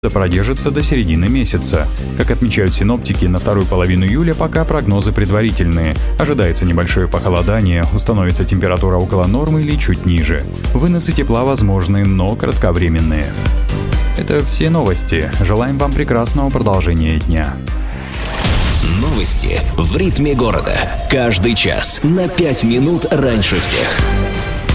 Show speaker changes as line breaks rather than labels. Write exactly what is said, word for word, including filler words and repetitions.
продержится до середины месяца. Как отмечают синоптики, на вторую половину июля пока прогнозы предварительные. Ожидается небольшое похолодание, установится температура около нормы или чуть ниже. Выносы тепла возможны, но кратковременные. Это все новости. Желаем вам прекрасного продолжения дня.
Новости в ритме города. Каждый час на пять минут раньше всех.